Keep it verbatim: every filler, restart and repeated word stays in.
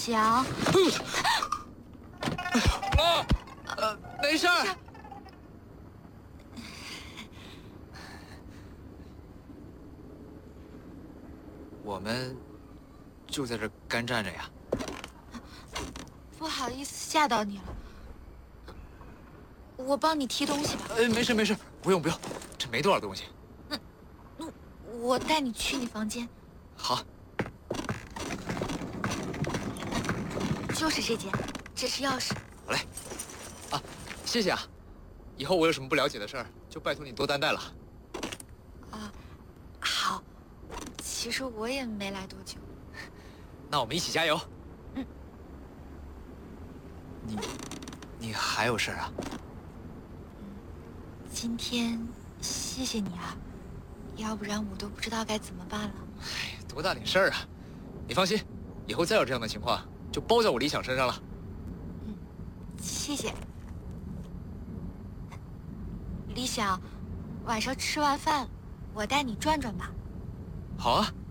翔。 啊，呃，没事儿。我们就在这儿干站着呀。 不好意思吓到你了，我帮你提东西吧。 呃，没事没事，不用不用，这没多少东西。 嗯，嗯，我带你去你房间。 好。 就是这间，这是钥匙。 好嘞。啊，谢谢啊。以后我有什么不了解的事儿，就拜托你多担待了。 啊，好。其实我也没来多久。 那我们一起加油。 嗯。 你，你还有事啊？ 今天谢谢你啊，要不然我都不知道该怎么办了。 哎，多大点事儿啊！你放心，以后再有这样的情况，就包在我理想身上了。 嗯，谢谢。理想，晚上吃完饭，我带你转转吧。 好啊。